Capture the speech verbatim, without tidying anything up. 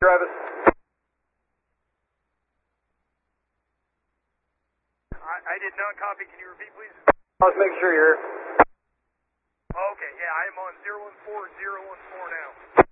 Travis. I, I did not copy. Can you repeat, please? Let's make sure you're... Okay, yeah, I am on zero one four zero one four now.